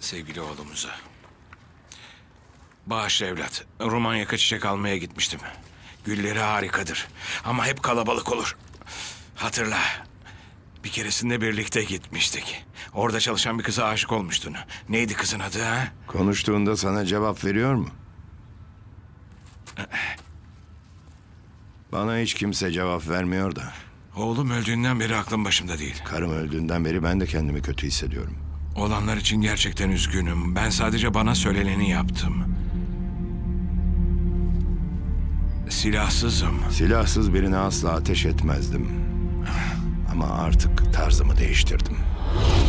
sevgili oğlumuza. Bağışla evlat. Romanya'ya çiçek almaya gitmiştim. Gülleri harikadır. Ama hep kalabalık olur. Hatırla. Bir keresinde birlikte gitmiştik. Orada çalışan bir kıza aşık olmuştun. Neydi kızın adı ha? Konuştuğunda sana cevap veriyor mu? Bana hiç kimse cevap vermiyor da. Oğlum öldüğünden beri aklım başımda değil. Karım öldüğünden beri ben de kendimi kötü hissediyorum. Olanlar için gerçekten üzgünüm. Ben sadece bana söyleneni yaptım. Silahsızım. Silahsız birine asla ateş etmezdim. Ama artık tarzımı değiştirdim.